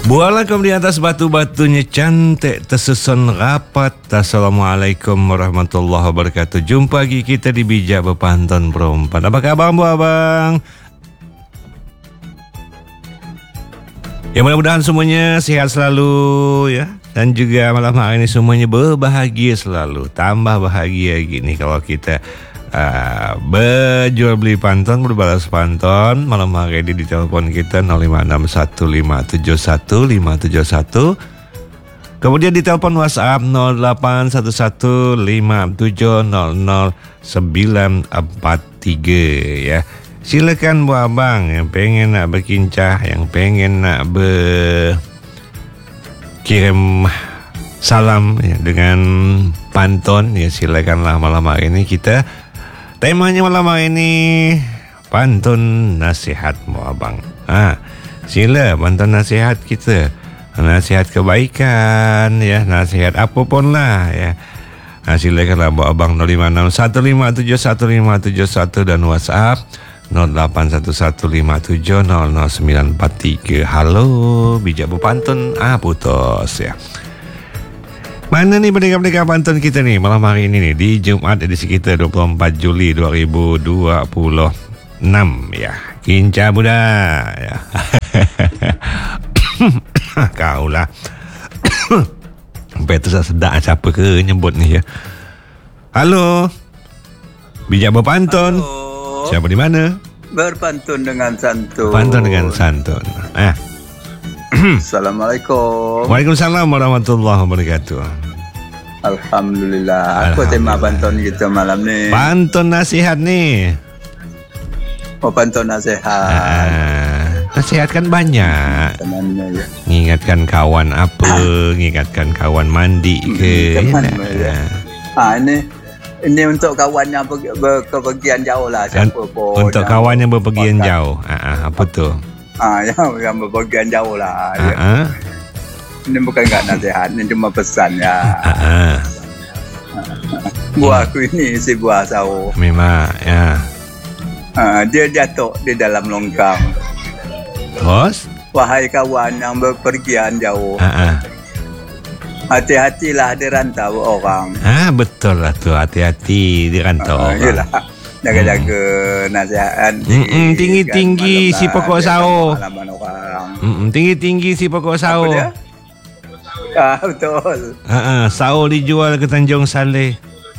Bualakum di atas batu-batunya cantik tersusun rapat. Assalamualaikum warahmatullahi wabarakatuh. Jumpa lagi kita di Bijak Berpantun Perempuan. Apa khabar Bu Abang? Ya, mudah-mudahan semuanya sihat selalu ya. Dan juga malam hari ini semuanya berbahagia selalu. Tambah bahagia gini kalau kita berjual beli pantun, berbalas pantun. Malam hari ini di telepon kita 0561571571. Kemudian di telepon WhatsApp 0811500943 ya. Silakan Bu Abang yang pengen nak berkincah, yang pengen nak kirim salam ya, dengan pantun ya, silakanlah. Malam hari ini kita temanya malam hari ini pantun nasihat Bu Abang. Sila pantun nasihat kita, nasihat kebaikan ya, nasihat apapun lah ya. Silakanlah Bu Abang 0561571571 dan WhatsApp 081157000943. Halo, Bijak Berpantun. Putus ya. Mana nih pendengar-pendengar pantun kita nih malam hari ini nih, di Jumat edisi kita 24 Juli 2026 ya. Kinca Buddha ya. Kaulah. Sampai tu sedak siapa ke nyebut ni ya. Halo. Bijak Berpantun. Halo. Siapa di mana? Berpantun dengan santun. Pantun dengan santun. Assalamualaikum. Waalaikumsalam warahmatullahi wabarakatuh. Alhamdulillah. Apa tema pantun kita malam ni? Pantun nasihat nih. Oh, pantun nasihat. Nasihat kan banyak. Temannya ya. Ngingatkan kawan apa, ngingatkan kawan mandi ke. Ini untuk kawan yang berpergian jauh lah. Siapa pun. Untuk kawan yang berpergian jauh. Apa tu? Yang berpergian jauh lah. Ini bukan kat nasihat, ini cuma pesan ya. Buah aku ini si buah sawo. Memang ya. Dia jatuh di dalam longkang. Terus? Wahai kawan yang berpergian jauh, hati-hatilah dirantau orang. Betul lah tu, hati-hati dirantau orang. Yelah, jaga-jaga nasihat. Tinggi-tinggi si pokok sawo. Tinggi-tinggi si pokok sawo. Betul. Sawo dijual ke Tanjung Saleh.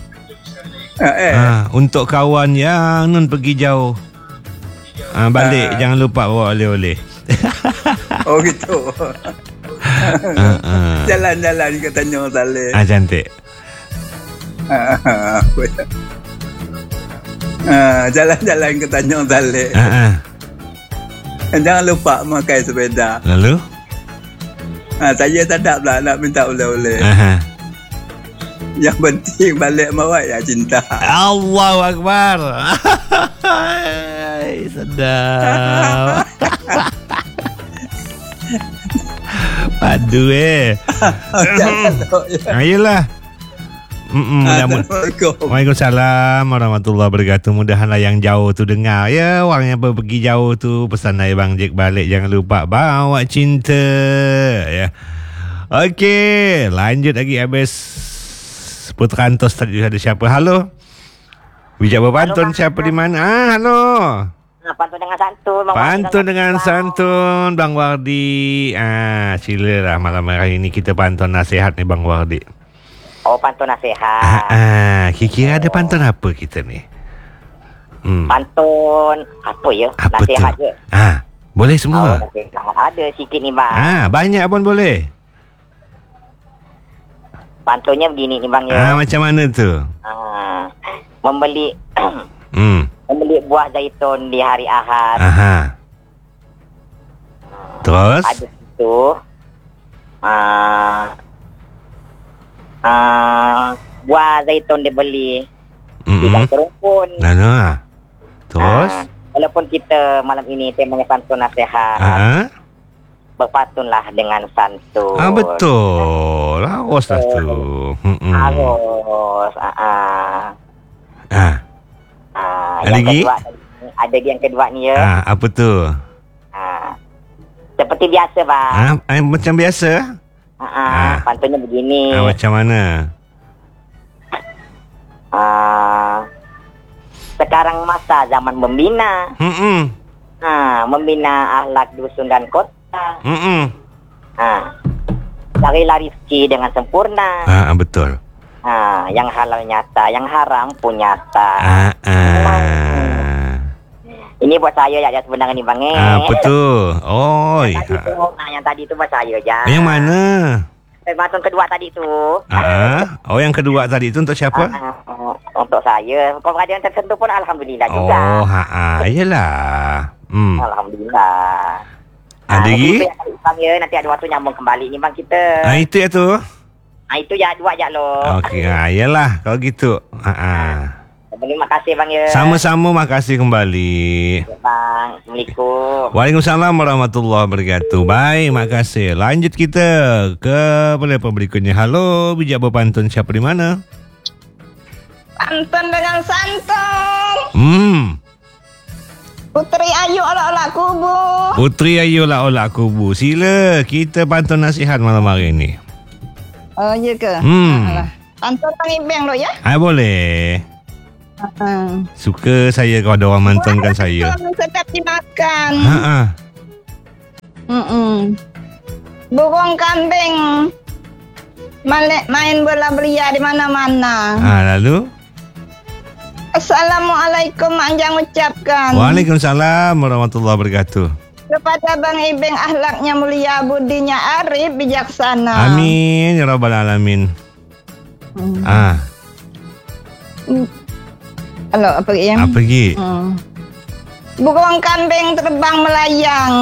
Untuk kawan yang nun pergi jauh, balik jangan lupa bawa oleh-oleh. Oh gitu. Jalan-jalan ke Tanjung Saleh. Cantik. Jalan-jalan ke Tanjung Saleh. Jangan lupa memakai sepeda. Lalu? Saya tak ada pula nak minta oleh-oleh. Yang penting balik bawa ya cinta. Allahu Akbar. Sedap. Aduh ayolah. Waalaikumsalam warahmatullahi wabarakatuh. Mudahanlah yang jauh tu dengar ya. Orang yang pergi jauh tu pesan dari Bang Jack balik, jangan lupa bawa cinta ya. Okey, lanjut lagi habis Putrantos tadi ada siapa? Halo. Bijak Berpantun, siapa di mana? Halo. Pantun dengan santun. Pantun dengan santun, Bang Wardi. Silalah malam hari ini kita pantun nasihat nih Bang Wardi. Oh, pantun nasihat. Kira-kira ada pantun apa kita nih? Pantun apa ya? Apa nasihat tu? je. Boleh semua. Ada sikit ni bang. Banyak pun boleh. Pantunnya begini ni bang ya. Macam mana tu? Membeli buah zaitun di hari Ahad. Terus? Ada itu buah zaitun dibeli di rumpun. Terus? Walaupun kita malam ini temanya pantun nasihat, berpantunlah dengan santun. Betul. Harus lah tu. Harus. Ada lagi? Ada yang kedua ni ya. Apa tu? Seperti biasa, Bang. Macam biasa? Pantunnya begini. Macam mana? Sekarang masa zaman membina. Membina akhlak dusun dan kota. Carilah rezeki dengan sempurna. Betul. Yang halal nyata, yang haram pun nyata. Ini buat saya ya sebenarnya nih, Bang. Betul. Oh, yang tadi tu buat saya ya. Yang mana? Pantun kedua tadi tu. Yang kedua tadi tu untuk siapa? Untuk saya. Kalau ada yang tersentuh pun alhamdulillah juga. Iyalah. Alhamdulillah. Ada lagi? Nanti ada waktu nyambung kembali ni, Bang, kita. Itu ya tu. Itu ya, dua je lo. Okey, iyalah kalau gitu. Terima kasih, Bang ya. Sama-sama, makasih kembali. Bang, Assalamualaikum. Waalaikumsalam warahmatullahi wabarakatuh. Baik, makasih. Lanjut kita ke penelpon berikutnya. Halo, bijak berpantun, siapa di mana? Pantun dengan santun. Putri Ayu olah-olah kubu. Putri Ayu olah-olah kubu. Sila kita pantun nasihat malam hari ini. Oh, iya ke? Pantun Bang Ibeng lo ya? Boleh. Suka saya kalau ada orang mantunkan saya. Sedap dimakan. Burung kambing main bola belia di mana-mana. Lalu? Assalamualaikum, Anjang ucapkan. Waalaikumsalam warahmatullahi wabarakatuh. Kepada Bang Ibeng akhlaknya mulia, budinya arif, bijaksana. Amin ya rabbal alamin. Halo, apa lagi? Apa lagi? Burung kambing terbang melayang.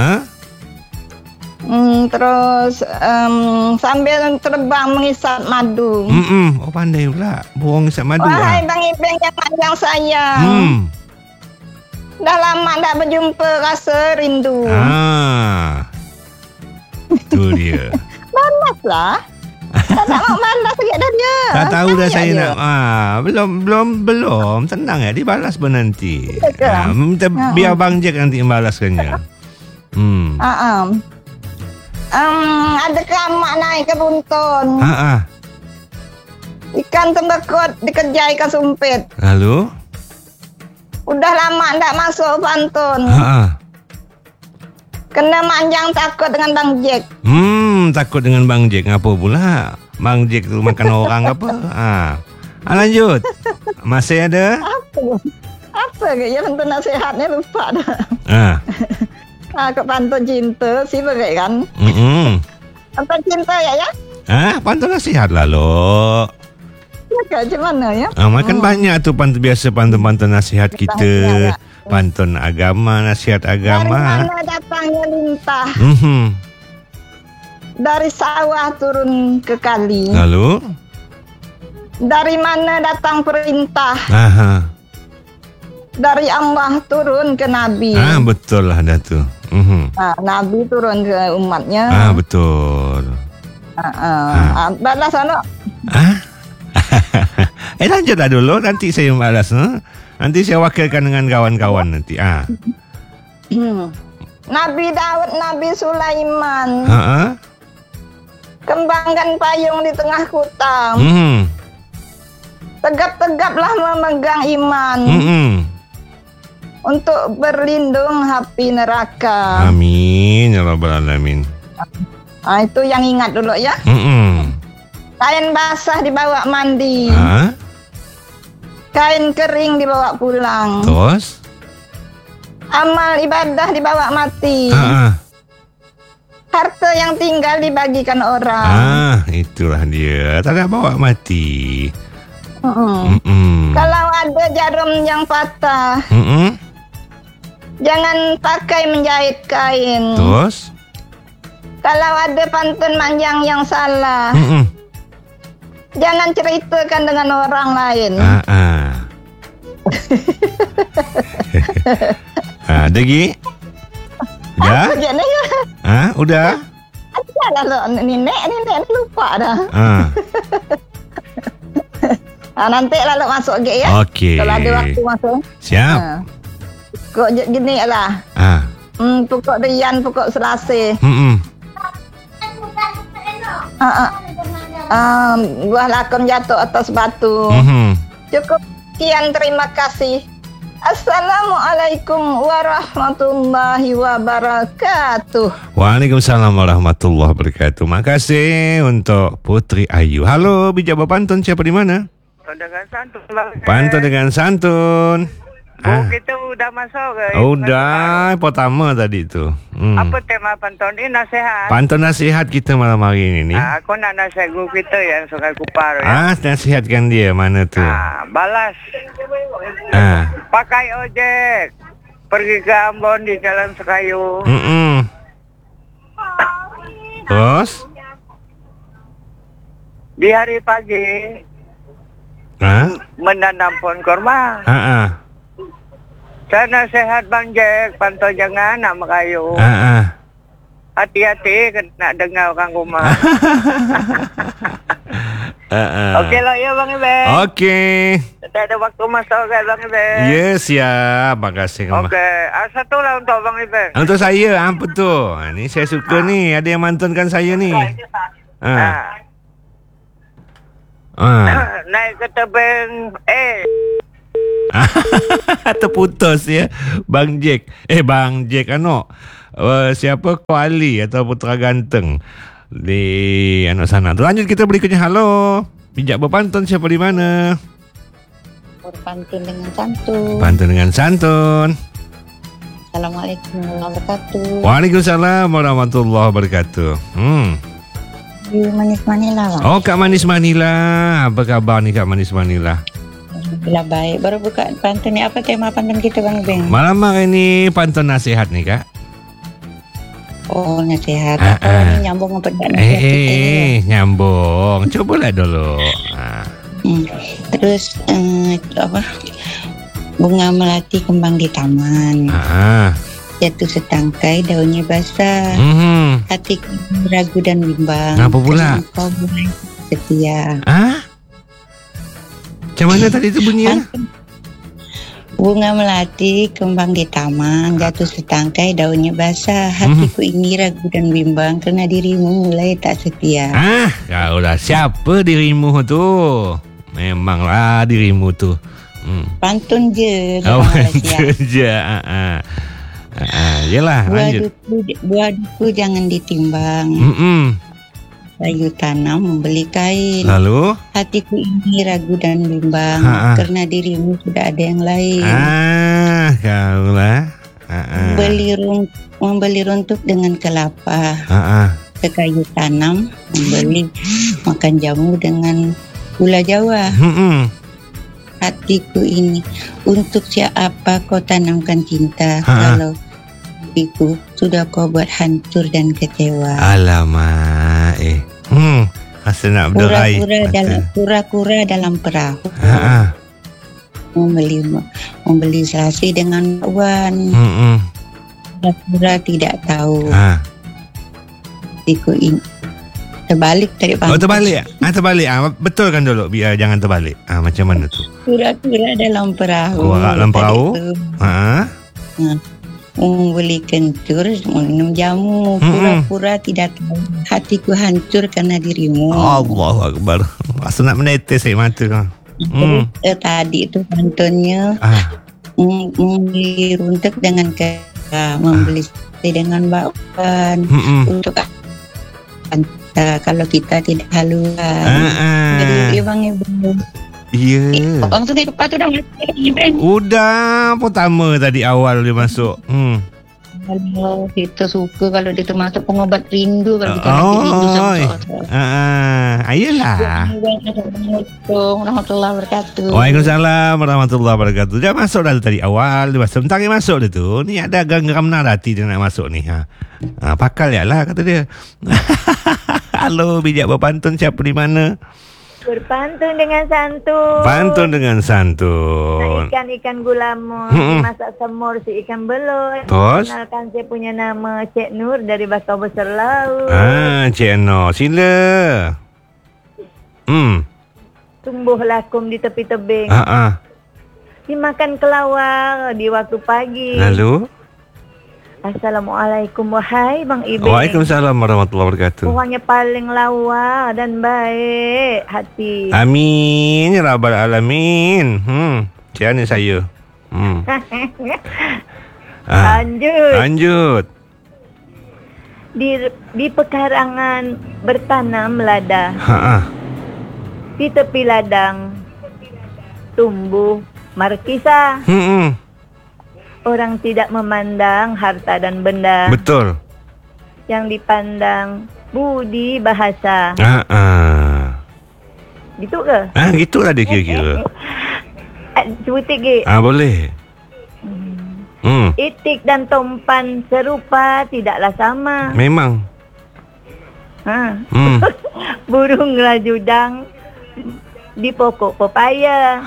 Terus sambil terbang mengisap madu. Oh, pandai pula. Burung isap madu. Wahai Bang Ibeng yang panjang sayang. Dah lama tak berjumpa, rasa rindu. Itu dia. Balaslah. Tak nak balas sikit dah dia. Tak tahu dah saya nak. Belum. Tenang ya, dibalas pun nanti. Minta biar Bang Jack nanti membalaskannya. Ada keramak naik ke buntun. Ikan tembakut dikejai ke sumpit. Lalu? Udah lama tak masuk pantun. Kena manjang takut dengan Bang Jack. Takut dengan Bang Jack. Apa pula? Bang Jack tu makan orang apa? Lanjut. Masih ada? Apa ke? Ya pantun nasihatnya lupa dah. Ke pantun cinta sih bagai kan? Pantun cinta ya? Pantun nasihat lah lo. Macam mana ya? Makan banyak tu pantun-pantun nasihat kita. Pantun agama, nasihat agama. Dari mana datangnya lintah? Dari sawah turun ke kali. Lalu? Dari mana datang perintah? Dari Allah turun ke Nabi. Betul lah dah tu. Nabi turun ke umatnya. Betul. Balas sana. Lanjut dah dulu. Nanti saya balas. Nanti saya wakilkan dengan kawan-kawan nanti. Nabi Daud, Nabi Sulaiman. Kembangkan payung di tengah hutan. Tegap-tegaplah memegang iman. Untuk berlindung api neraka. Amin ya rabbal alamin. Itu yang ingat dulu ya. Kain basah dibawa mandi. Kain kering dibawa pulang. Terus? Amal ibadah dibawa mati. Harta yang tinggal dibagikan orang. Itulah dia. Tak ada bawa mati. Kalau ada jarum yang patah, jangan pakai menjahit kain. Terus? Kalau ada pantun manjang yang salah, jangan ceritakan dengan orang lain. Degi? Udah? Udah? Ada lah nenek lupa dah. Nanti lalu masuk ke ya. Okey. Kalau ada waktu masuk. Siap. Kok gini lah. Pokok Rian, pokok Selasih. Buah lakon jatuh atas batu. Cukup sekian, terima kasih. Assalamualaikum warahmatullahi wabarakatuh. Waalaikumsalam warahmatullahi wabarakatuh. Makasih untuk Putri Ayu. Halo, bijak berpantun, siapa di mana? Dengan santun. Pantun dengan santun. Kita udah masuk ke? Udah, pertama tadi tu. Apa tema pantun ini? Nasihat. Pantun nasihat kita malam hari ini. Aku nak nasihat guru kita yang Sungai Kupar ya. Nasihatkan dia, mana tu? Balas. Pakai ojek. Pergi ke Ambon di Jalan Sekayu. Terus? Di hari pagi. Menanam pohon kurma. Saya nasihat Bang Jack, pantau jangan nak merayu. Hati-hati kena dengar orang rumah. Okey lah ya Bang Iben. Okey. Tak ada waktu masuk ke Bang Iben. Ya, siap. Makasih. Okey. Satu lah untuk Bang Iben. Untuk saya, apa tu? Ni saya suka ni. Ada yang mantunkan saya ni. Naik ke tebing terputus ya Bang Jack. Bang Jack siapa Kuali atau Putra Ganteng di sana. Lanjut kita berikutnya. Halo, bijak berpantun, siapa di mana? Berpantun dengan santun. Pantun dengan santun. Assalamualaikum warahmatullahi wabarakatuh. Waalaikumsalam warahmatullahi wabarakatuh. Manis Manila, Bang. Oh, Kak Manis Manila. Apa khabar nih Kak Manis Manila? Alhamdulillah baik. Baru buka pantun ni. Apa tema pantun kita Bang Beng? Malam hari ini pantun nasihat nih Kak. Oh, nasihat. Ini nyambung apa enggak nasihat kita ni? Nyambung. Cobalah dulu. Terus bunga melati kembang di taman. Jatuh setangkai, daunnya basah. Hatiku ragu dan bimbang. Apa pula? Kau mulai setia. Macam mana tadi tu bunyinya? Bunga melati kembang di taman, jatuh setangkai, daunnya basah. Hatiku ini ragu dan bimbang kerana dirimu mulai tak setia. Kau dah siapa dirimu tu? Memanglah dirimu tu. Pantun je. Pantun je. Yelah, lanjut. Buah duku jangan ditimbang. Kayu tanam membeli kain. Lalu? Hatiku ini ragu dan bimbang kerana dirimu sudah ada yang lain. Kaulah. Membeli runtuk dengan kelapa. Ke kayu tanam membeli makan jamu dengan gula Jawa. Hatiku ini untuk siapa kau tanamkan cinta kalau hatiku sudah kau buat hancur dan kecewa. Alamak. Masa nak berderai. Kura-kura dalam perahu. Membeli selasi dengan wan. Kura-kura tidak tahu. Hatiku ini terbalik tadi Pak. Terbalik. Terbalik. Betulkan dulu biar jangan terbalik. Macam mana tu? Kura-kura dalam perahu. Kura dalam perahu. Membeli kencur, minum jamu. Pura-pura tidak tahu. Hatiku hancur karena dirimu. Allahu Akbar. Rasa nak menetes mata. Tadi tu pantunnya membeli runtuk dengan membeli dengan bakwan untuk kalau kita tidak haluan. Jadi Bang Ibu. Ya. Bang Sungai Kupar tu dah masuk. Udah pertama tadi awal dia masuk. Kalau kita suka kalau dia termasuk pengobat rindu kalau kita nanti rindu sama-sama. Ayolah. Assalamualaikum warahmatullahi wabarakatuh. Waalaikumsalam warahmatullahi wabarakatuh. Dia masuk dah tadi awal. Dia masuk. Bentar dia masuk dia tu. Ni ada geram narati dia nak masuk ni. Pakal ya lah kata dia. Halo, bijak berpantun, siapa di mana? Berpantun dengan santun. Pantun dengan santun. Ikan-ikan gulama dimasak semur si ikan belut. Terus? Kenalkan saya punya nama Cik Nur dari Bakau Besar Laut. Cik Nur, sila. Tumbuh lakum di tepi tebing. Dimakan kelawar di waktu pagi. Lalu? Assalamualaikum wahai Bang Ibe. Waalaikumsalam warahmatullahi wabarakatuh. Orangnya paling lawa dan baik hati. Amin ya rabbal alamin. Siapa ni saya? Lanjut. Di pekarangan bertanam lada. Di tepi ladang tumbuh markisa. Orang tidak memandang harta dan benda. Betul. Yang dipandang budi bahasa. Gitu ke? Gitulah dia kira-kira. Cutik ke? Boleh. Itik dan tompan serupa tidaklah sama. Memang. Burung rajudang di pokok pepaya.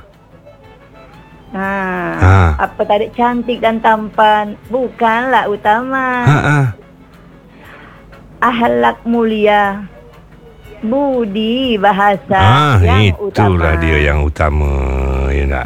Apa tadi cantik dan tampan bukanlah utama. Akhlak mulia, budi bahasa yang utama. Itulah dia yang utama, ya tak?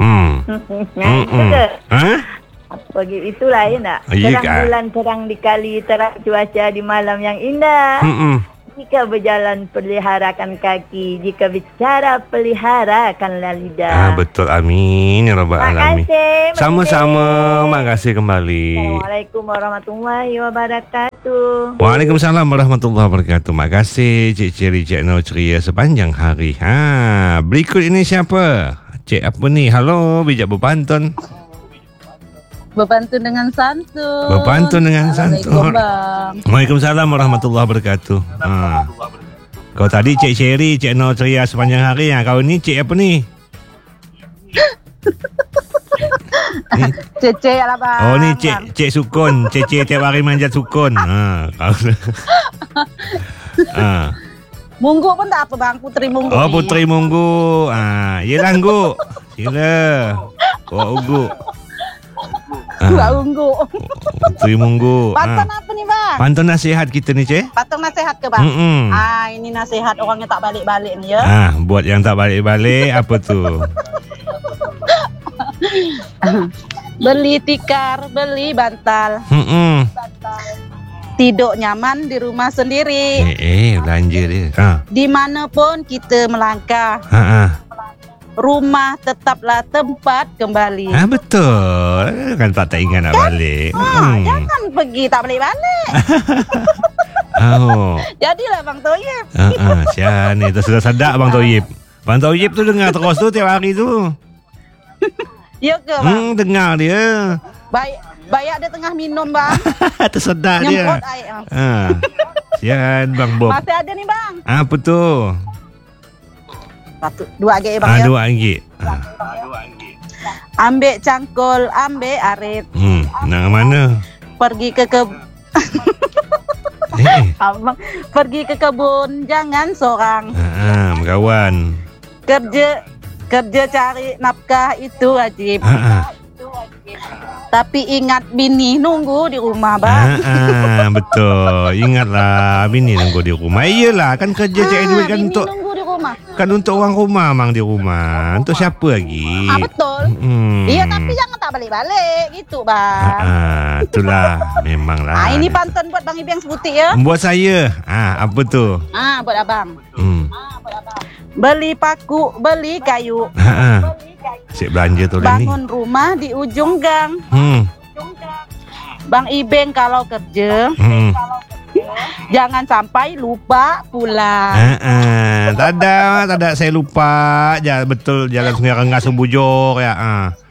Apa itulah ya tak? Terang bulan, terang dikali, terang cuaca di malam yang indah. Jika berjalan peliharakan kaki, jika bicara peliharakanlah lidah. Betul, amin ya rabbal alamin. Makasih. Sama-sama, makasih kembali. Assalamualaikum warahmatullahi wabarakatuh. Waalaikumsalam warahmatullahi wabarakatuh. Makasih Cik Ceri, Cik No ceria sepanjang hari. Berikut ini siapa? Cik apa ni? Halo, bijak berpantun. Berpantun dengan santun. Berpantun dengan santun. Waalaikumsalam warahmatullahi wabarakatuh. Kau tadi Cik Sherry, Cik No ceria sepanjang hari. Kau ni Cik apa ni? Cece lah bang. Oh ni Cik Sukun. Cece tiap hari manjat sukun. Munggu pun tak apa bang. Putri Munggu. Oh Putri Munggu. Yelah Nggu. Sila. Kau Unggu. Unggu. Putri Munggu. Pantun apa ni bang? Pantun nasihat kita ni Cik. Pantun nasihat ke bang? Ini nasihat orangnya tak balik-balik ni ya. Buat yang tak balik-balik apa tu? Beli tikar, beli bantal. Tidur nyaman di rumah sendiri. Belanja dia. Dimanapun kita melangkah. Rumah tetaplah tempat kembali. Betul. Kan tak ingat nak balik. Jangan pergi tak balik-balik. Jadilah Bang Toyib. Sian ni sudah sedap Bang Toyib. Bang Toyib tu dengar terus tu tiap hari tu. Ya ke bang? Dengar dia. Bayak dia tengah minum bang. Tersedak dia. Nyemprot air. Sian Bang Bob. Masih ada ni bang. Apa tu? RM2 bang ya. RM2. Ambil cangkul, ambil arit. Nak mana? Pergi ke Abang, pergi ke kebun, jangan seorang. Berkawan. Kerja cari nafkah itu wajib. Tapi ingat bini nunggu di rumah bang. Betul. Ingatlah bini nunggu di rumah. Iyalah kan kerja cari duit kan untuk nunggu di rumah. Kan untuk orang rumah mang di rumah. Untuk siapa lagi? Betul. Iya tapi jangan tak balik-balik gitu bang. Itulah memanglah. Ini pantun buat Bang Ibi yang sebutik ya. Buat saya. Apa tu? Buat abang. Beli paku, beli kayu. Asyik belanja tu ni. Bangun rumah di ujung gang. Bang Ibeng kalau kerja, jangan sampai lupa pulang. Tak ada saya lupa. Betul jalan Sungai Rengas Bujur ya.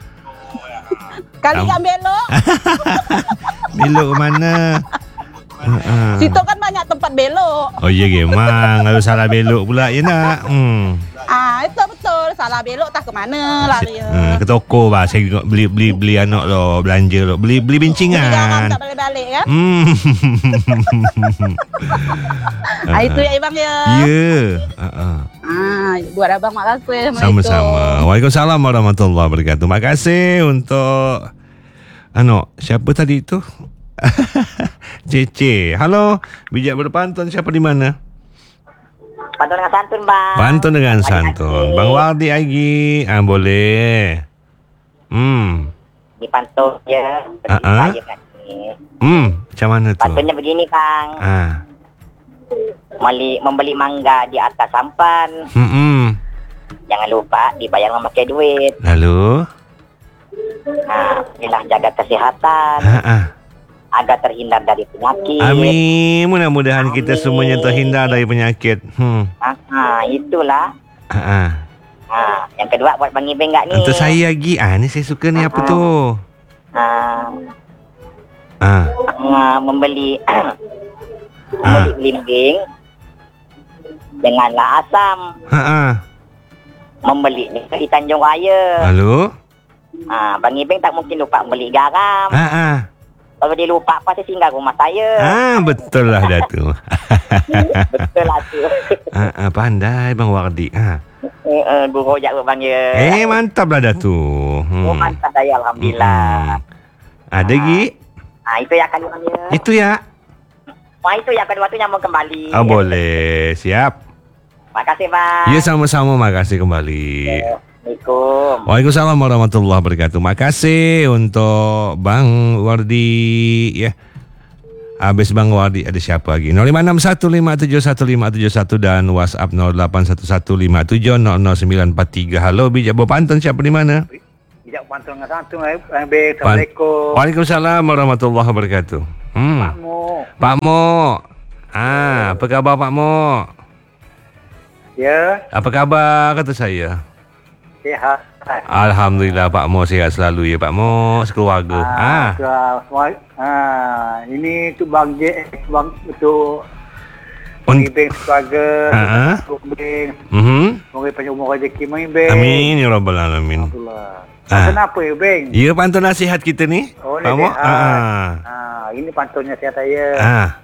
Kali yang belok. Belok ke mana? Situ kan banyak tempat belok. Oh iya memang. Kalau salah belok pula ya nak. Itu betul. Salah belok tak ke mana lari. Ke toko bah. Saya beli anak lo belanja lo. Beli bincingan. Beli garam tak balik-balik kan. Itu ya Ibang ya. Ya. Buat abang makasih. Sama-sama. Waalaikumsalam warahmatullahi wabarakatuh. Makasih untuk siapa tadi tu? Cece. Halo, bijak berpantun siapa di mana? Pantun dengan santun, Bang. Pantun dengan santun. Bang Wardi lagi. Boleh. Di pantun ya. Macam mana tu? Patutnya begini, Kang. Membeli mangga di atas sampan. Jangan lupa dibayar memakai duit. Lalu? Inilah jaga kesehatan. Agar terhindar dari penyakit. Amin. Mudah-mudahan kita semuanya terhindar dari penyakit. Itulah. Yang kedua buat Bang Ibeng enggak ni? Untuk saya lagi. Ni saya suka ni apa tu? Membeli belimbing dengan lah asam. Membeli di Tanjung Raya. Lalu? Bang Ibeng tak mungkin lupa beli garam. Kalau dia lupa pasti singgah rumah saya. Betul lah Datuk. Betul lah tu. Pandai Bang Wardi. Guru rojak Bang ya. Mantap lah Datuk. Mantap saya Alhamdulillah. Ada lagi? Itu ya kan Bang ya. Itu ya. Itu ya kan waktu nyambung kembali. Boleh. Siap. Makasih Bang. Ya sama-sama, makasih kembali. Assalamualaikum. Waalaikumsalam warahmatullahi wabarakatuh. Makasih untuk Bang Wardi ya. Habis Bang Wardi ada siapa lagi? 0561571571 dan WhatsApp 081157000943. Halo bijak berpantun, siapa di mana? Bijak berpantun dengan santun. Assalamualaikum. Waalaikumsalam warahmatullahi wabarakatuh. Pak Mo. Apa khabar Pak Mo? Ya. Apa khabar kata saya? Sihat. Alhamdulillah Pak Mo sihat selalu ya Pak Mo, sekeluarga. Ini tu Bang J, Bang betul. Bang Ibeng sekeluarga. Semoga panjang umur rezeki Bang Ibeng. Amin ya rabbal alamin. Alhamdulillah. Kenapa Ibeng? Ya pantun nasihat kita ni. Pak Mo. Ini pantun nasihat saya.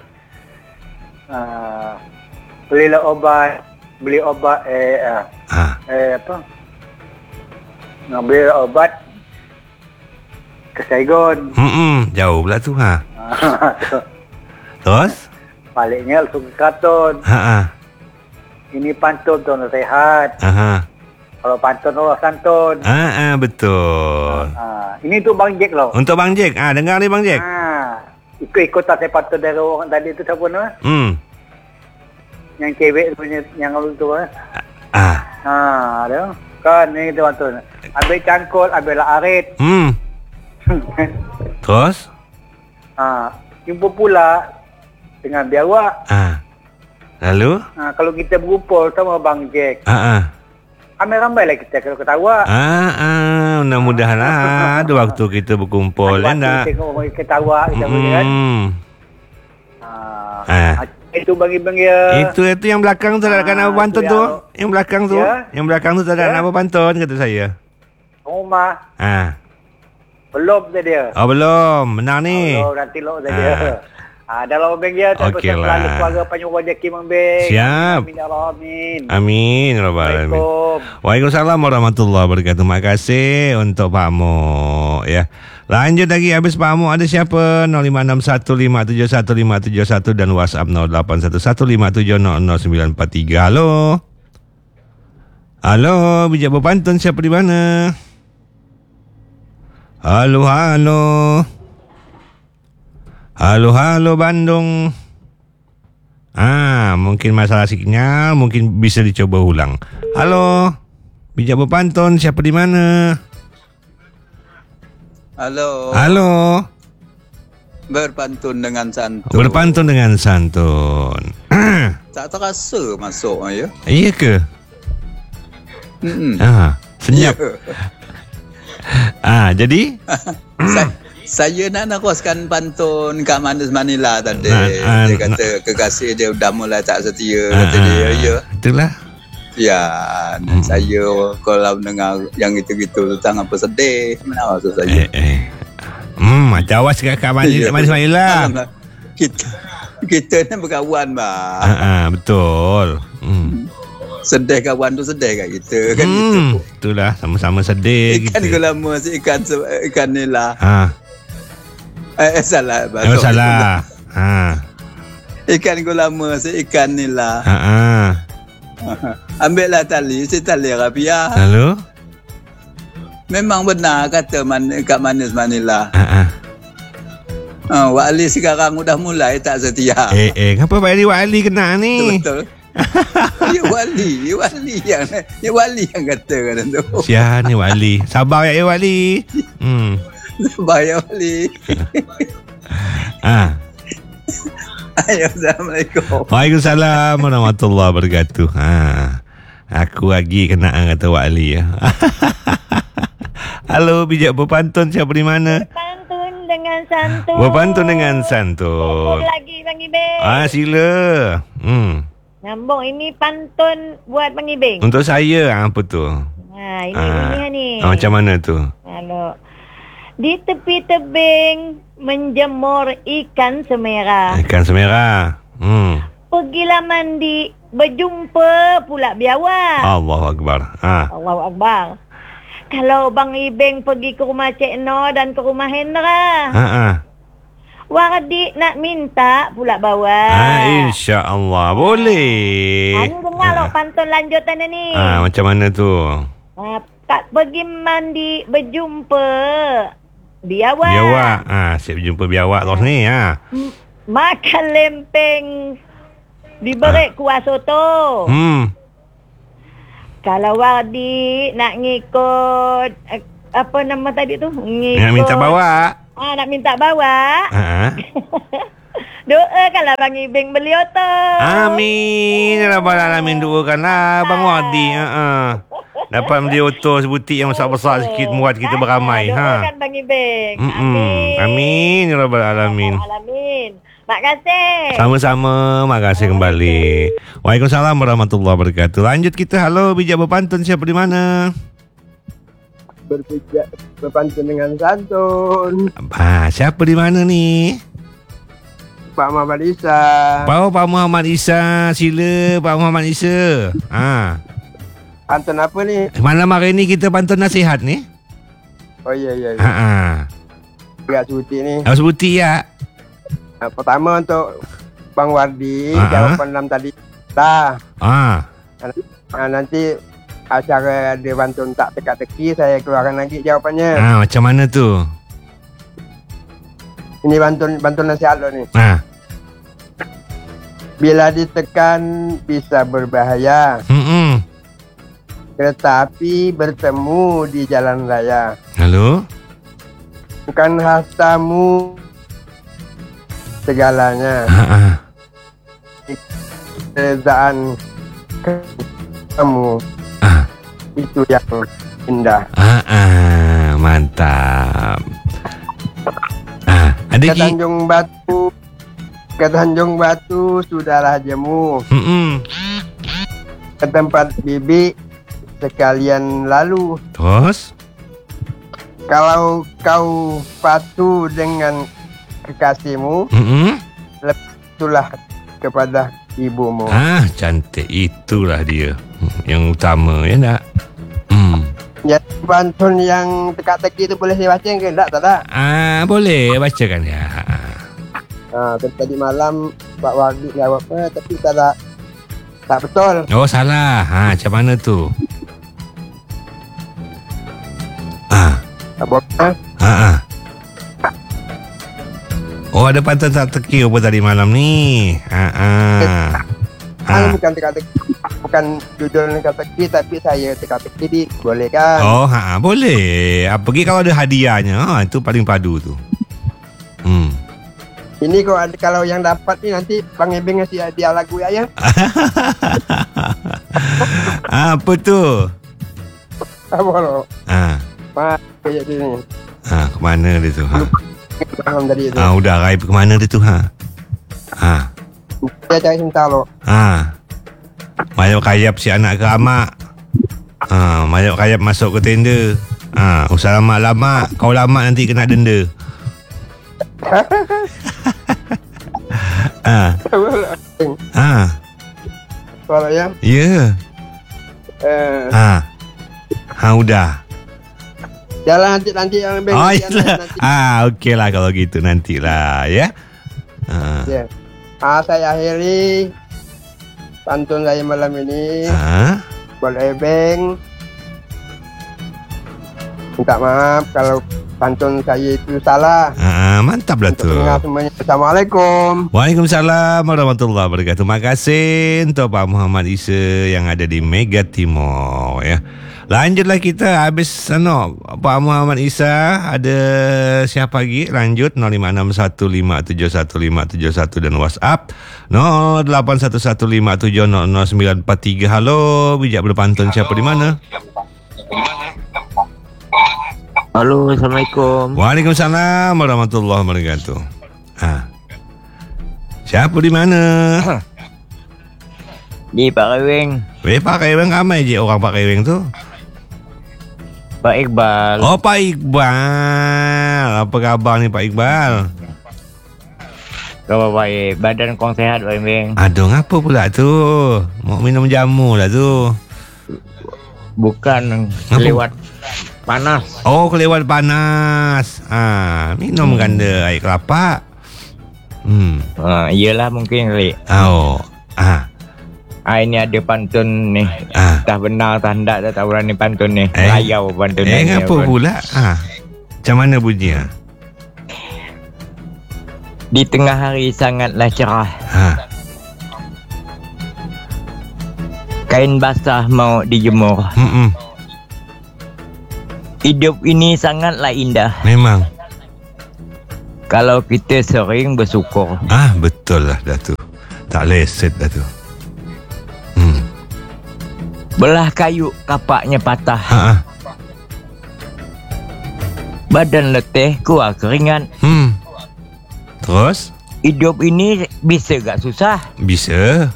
Beli obat apa? Ngambil obat ke Saigon. Jauh pula tu Terus? Baliknya langsung ke Kraton. Ini pantun tu nasihat. Kalau pantun orang santun. Betul. Ini tu Bang Jack loh. Untuk Bang Jack. Dengar ni Bang Jack. Ikut tak saya pantun dari orang tadi tu siapa nama? Yang cewek punya yang lalu tu ada. Kan ni tu pantun. Ambil cangkul, ambil arit. Terus? Jumpa pula dengan biawak. Lalu? Kalau kita berkumpul sama Bang Jack. Ramai-ramai lah kita kalau ketawa. Mudah-mudahan ada waktu kita berkumpul. Waktu tengok orang ketawa kita boleh kan. Itu bagi ya. Itu yang belakang tu tak ada apa pantun tu. Yang belakang tu. Yang belakang tu tak ada apa pantun kata saya. Rumah. Belum tadi dia. Belum. Menang ni. Nanti lo tadi dia. Dalam Bang ya, okey lah. Keluarga panjang rezeki Bang Beng. Siap. Amin. Amin. Waalaikumsalam warahmatullahi wabarakatuh. Makasih untuk Pak Mo ya. Lanjut lagi habis Pak Mo ada siapa? 0561571571 dan WhatsApp 081157000943. Halo, bijak berpantun siapa di mana? Halo. Halo Bandung. Mungkin masalah signal, mungkin bisa dicoba ulang. Halo. Bijak berpantun siapa di mana? Halo. Berpantun dengan santun. Tak terasa masuk ya. Iya ke? Senyap. Jadi saya nak nakoskan pantun Kak Manis Manila tadi. Dia kata kekasih dia dah mulai tak setia. Kata dia, ya. Itulah. Ya, saya kalau dengar yang gitu-gitu tentang apa sedih. Mana maksud saya? Macam awas Kak Manis Manila. Kita ni berkawan, Bang. Betul. Sedih kawan tu sedih kat kita kan gitu. Itulah sama-sama sedih ikan kita. Ikan lama si ikan ni lah. Salah. Salah. Ikan lama si ikan ni lah. Ambillah tali, si tali rapiah. Lalu? Memang benar kata Kak Manis Manila. Wak Ali sekarang udah mulai tak setia. Kenapa Pak Wali kena ni? Betul. Ya Wali yang kata kan tu. Sia ni Wali. Sabar ya Wali. Sabar ya Wali. Ayo, Assalamualaikum. Waalaikumsalam warahmatullahi wabarakatuh. Aku lagi kenaan kata Wali ya. Halo, bijak berpantun, siapa di mana? Berpantun dengan santun. Berpantun dengan santun. Lagi Bang Ibing. Sila. Nyambung, ini pantun buat Bang Ibing. Untuk saya, apa tu? Ini bunyinya ni. Macam mana tu? Halo. Di tepi tebing menjemur ikan semera. Ikan semera. Pergilah mandi, berjumpa pula biawak. Allahu Akbar. Allahu Akbar. Kalau Bang Ibing pergi ke rumah Cik No dan ke rumah Hendra, Wardi nak minta pula bawa. InsyaAllah boleh. Anu dengar lo pantun lanjutan ni. Macam mana tu? Tak pergi mandi, berjumpa biawak. Biawak. Siap berjumpa biawak terus ni. Makan lempeng, diberi kuah soto. Kalau Wardi nak ngikut apa nama tadi tu? Nak minta bawa. Nak minta bawa. Doakanlah Bang Ibing beliau tu. Amin. Rabbal alamin, doakanlah Bang Wardi. Dapat beli oto sebutik yang besar-besar sikit muat kita beramai. Doakan Bang Ibing. Amin. Amin. Rabbal alamin. Mak kasih. Sama-sama. Makasih kembali. Waalaikumsalam warahmatullahi wabarakatuh. Lanjut kita. Halo, bijak berpantun, siapa di mana? Berbijak berpantun dengan santun. Siapa di mana ni? Pak Muhammad Isa. Pak Muhammad Isa. Sila Pak Muhammad Isa. Pantun apa ni? Malam hari ni kita pantun nasihat ni. Oh iya. Agak sebutik ni. Sebutik ya. Pertama untuk Bang Wardi, jawapan dalam tadi dah. Nanti acara dia pantun tak teka-teki, saya keluarkan lagi jawapannya. Macam mana tu? Ini pantun nasihat lo ni. Bila ditekan bisa berbahaya. Kereta api bertemu di jalan raya. Halo? Bukan hartamu segalanya. Kerezaan kamu itu yang indah. Mantap. Ada ke Tanjung Batu sudahlah jemu. Ke tempat bibi sekalian lalu. Terus? Kalau kau patuh dengan kekasihmu, itulah kepada ibumu. Cantik, itulah dia yang utama, ya tak? Ya, pantun yang teka-teki itu boleh saya baca ke? Tak? Boleh, bacakan ya. Tadi malam Pak Wardi jawabnya, tapi tak betul. Oh, salah. Macam mana tu? Tak boleh. Oh, ada pantun tak teki apa tadi malam ni? Bukan teka-teki, bukan judul teka-teki, tapi saya teka-teki di, boleh kan? Oh, boleh. Pergi kalau ada hadiahnya, itu paling padu tu. Ini kalau yang dapat ni nanti Bang Ibing ngasih hadiah lagu ya. Apa tu? Apa lo? Kayak sini. Kemana dia tu? Tadi itu. Udah raib ke mana dia tu? Dia cari cinta lo. Mayuk kayap si anak ke amak. Mayuk kayap masuk ke tenda. Usah lama-lama. Kau lama nanti kena denda. Kalau ya? Ya. Udah. Jalan nanti yang okey lah kalau gitu nantilah ya. Saya akhiri pantun saya malam ini. Boleh Beng. Minta maaf kalau pantun saya itu salah. Mantap lah tu. Dengar semuanya. Assalamualaikum. Waalaikumsalam warahmatullahi wabarakatuh. Terima kasih untuk Pak Muhammad Isa yang ada di Mega Timur ya. Lanjutlah kita habis Pak Muhammad Isa, ada siapa lagi? Lanjut 0561571571 dan WhatsApp 081157000943. Halo, bijak berpantun, siapa di mana? Halo, Assalamualaikum. Waalaikumsalam warahmatullahi wabarakatuh. Siapa di mana? Di Pak Reweng. Pak Reweng ramai je orang Pak Reweng tu. Pak Iqbal. Oh, Pak Iqbal. Apa khabar ni Pak Iqbal? Khabar baik. Badan kong sehat Pak Reweng. Aduh, ngapa pula tu? Mau minum jamu lah tu. Bukan, kelewat panas. Oh, kelewat panas. Minum ganda air kelapa. Iyalah mungkin kali. Ini ada pantun ni. Dah benar tak hendak dah tak berani pantun ni. Layau pantun ni. Ngapa pula? Macam mana bunyinya? Di tengah hari sangatlah cerah. Kain basah mau dijemur. Hidup ini sangatlah indah. Memang. Kalau kita sering bersyukur. Betul lah dah tu. Tak leset dah tu. Belah kayu kapaknya patah. Badan letih keluar keringat. Terus? Hidup ini bisa gak susah? Bisa.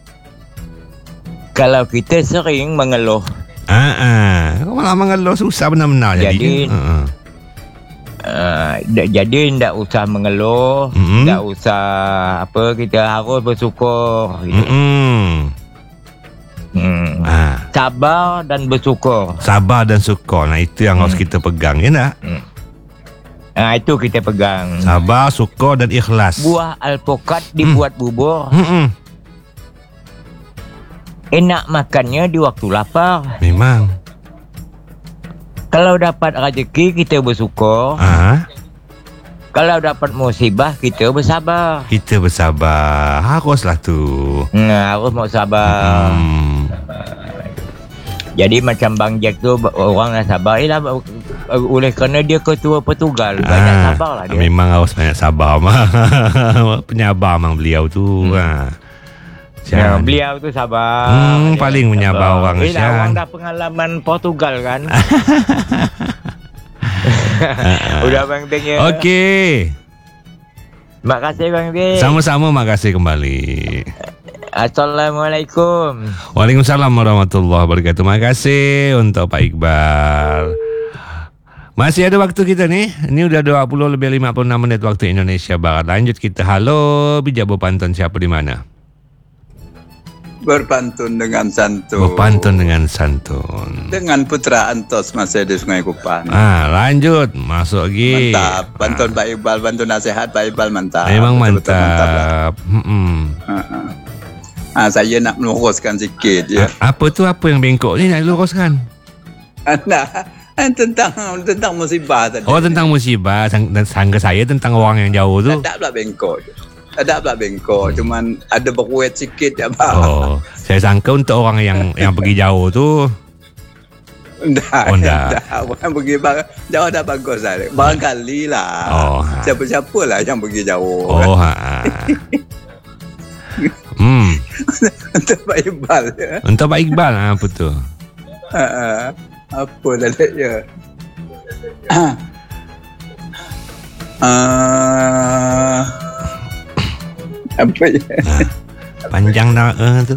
Kalau kita sering mengeluh. Malah mengeluh susah benar-benar jadi. Jadi tidak usah mengeluh, tidak usah apa, kita harus bersyukur gitu. Sabar dan bersyukur. Sabar dan syukur. Nah, itu yang harus kita pegang, ya tak? Itu kita pegang. Sabar, syukur dan ikhlas. Buah alpukat dibuat bubur. Enak makannya di waktu lapar. Memang. Kalau dapat rezeki kita bersyukur. Kalau dapat musibah kita bersabar. Kita bersabar. Haruslah tu. Harus mau sabar. Jadi macam Bang Jack tu, orang dah sabar. Oleh kerana dia ketua Portugal, banyak sabar lah dia. Memang harus banyak sabar. Penyabar memang beliau tu. Beliau tu sabar. Paling menyabar orang. Orang dah pengalaman Portugal kan. Udah Bang Teng ya. Okey. Makasih Bang Teng. Sama-sama, makasih kembali. Assalamualaikum. Waalaikumsalam warahmatullahi wabarakatuh. Terima kasih untuk Pak Iqbal. Masih ada waktu kita ni. Ini udah 20 lebih 56 menit waktu Indonesia Barat. Lanjut kita. Halo, bijak berpantun, siapa di mana? Berpantun dengan santun. Berpantun dengan santun. Dengan Putra Antos masih di Sungai Kupang. Lanjut, masuk lagi. Mantap. Pantun Pak Iqbal, pantun nasihat Pak Iqbal mantap. Memang mantap. Saya nak meluruskan sikit ya. Apa tu, apa yang bengkok ni nak luruskan? Tentang musibah tadi. Oh, tentang musibah. Sangka saya tentang orang yang jauh tu. Tak pula bengkok. Ada pula bengkok, cuman ada berkuat sikit ya, Pak. Oh, saya sangka untuk orang yang pergi jauh tu. Tidak. Orang pergi jauh dah bagus lah. Barangkali lah. Siapa-siapa lah yang pergi jauh. Untuk Pak Iqbal ya. Untuk Pak Iqbal, apa tu? Apa dah ya? Apa ya? Panjang dah tu.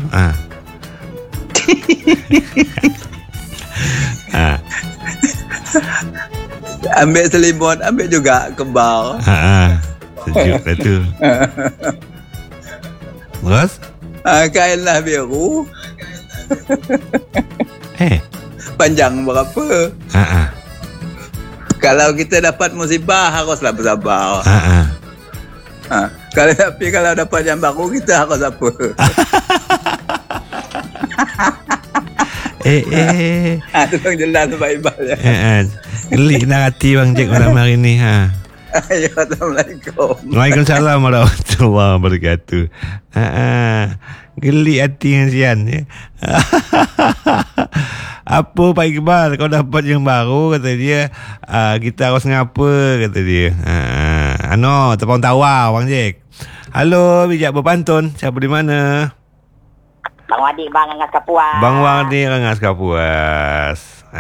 Ambil selimut, ambil juga kebal. Sejuk dah tu. Terus? Kainlah biru. Panjang berapa? Kalau kita dapat musibah, haruslah bersabar. Kalau dapat yang baru, kita harus apa? Itu yang jelas Pak Iqbal ya. Gelik nak hati Bang Jack malam hari ni ha. Ya, Assalamualaikum. Waalaikumsalam warahmatullahi wabarakatuh. Gelik hati yang sian ya. Apa Pak Iqbal, kau dapat yang baru, kata dia. Kita harus ngapa, kata dia. Tepung tawar Bang Jack. Halo, bijak berpantun. Siapa di mana? Bang Wadi, Bang Rengas Kapuas. Bang Wadi, Rengas Kapuas.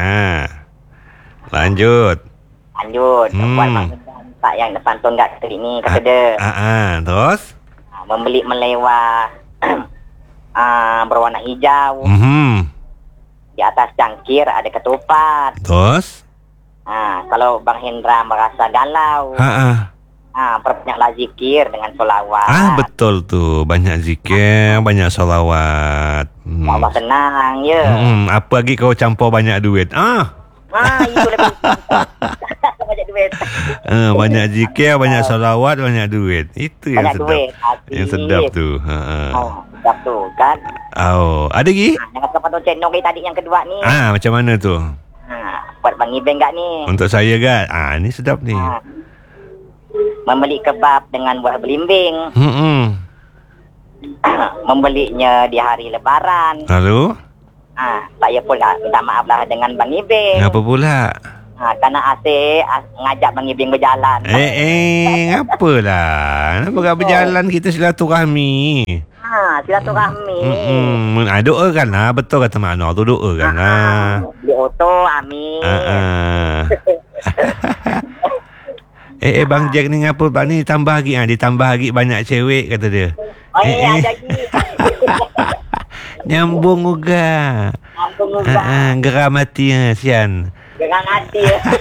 Lanjut. Buat Pak yang pantun kat kali ni, kata dia. Terus? Membeli melewah berwarna hijau. Di atas cangkir ada ketupat. Terus? Kalau Bang Hendra merasa galau, perbanyaklah zikir dengan solawat. Betul tu. Banyak zikir, banyak solawat. Allah senang, ya. Apa lagi kau campur banyak duit? Itu lebih banyak duit. Banyak zikir, banyak solawat, banyak duit. Itu yang banyak sedap. Duit, yang sedap tu. Sedap tu kan. Ada lagi? Jangan pantun cendol tadi yang kedua ni. Macam mana tu? Buat Bang Ibeng kat ni. Untuk saya kan? Ni sedap ni. Membeli kebab dengan buah belimbing. Membelinya di hari Lebaran. Lalu? Saya pun minta maaf lah dengan Bang Ibeng. Apa pula? Karena asyik ngajak Bang Ibeng berjalan. Apalah. Nak berjalan, kita silaturahmi. Silaturahmi. Doakan lah. Betul kata Mak Nur tu, doakan lah. Di oto, amin. Bang Jack ni ngapa Bang ni tambah lagi? Ditambah lagi banyak cewek, kata dia. Ada lagi. Nyambung juga. Geram hati sian. Geram hati.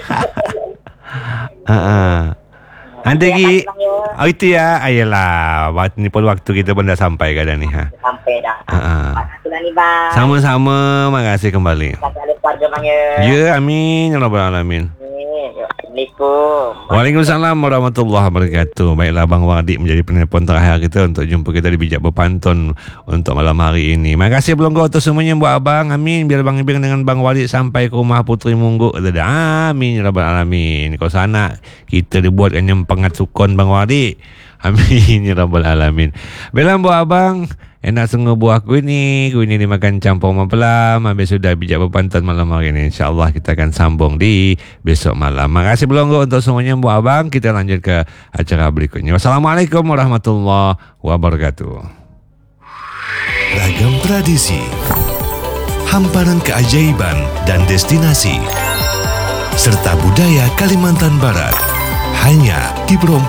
Ada lagi. Itu ya. Ayolah, ni pun waktu kita pun dah sampai kadang ni. Sampai dah. Makasih ni Bang. Sama-sama. Makasih kembali. Makasih keluarga Bang ya. Ya, amin. Ya Rabbal Alamin. Assalamualaikum. Waalaikumsalam warahmatullahi wabarakatuh. Baiklah, Bang Wadi menjadi penelpon terakhir kita untuk jumpa kita di Bijak Berpantun untuk malam hari ini. Terima kasih pelonggar untuk semuanya buat abang. Amin. Biar Bang Ibeng dengan Bang Wadi sampai ke rumah Puteri Mungguk. Amin ya Rabbal Alamin. Kau sana kita dibuatkan yang pengat sukon Bang Wadi. Amin ya Rabbal Alamin. Baiklah buat abang, enak sungguh buah kuih ni dimakan campur mapelam. Habis sudah Bijak Berpantun malam hari ini. InsyaAllah kita akan sambung di besok malam. Terima kasih pelonggar untuk semuanya buat abang. Kita lanjut ke acara berikutnya. Wassalamualaikum warahmatullahi wabarakatuh. Ragam tradisi, hamparan keajaiban dan destinasi serta budaya Kalimantan Barat hanya di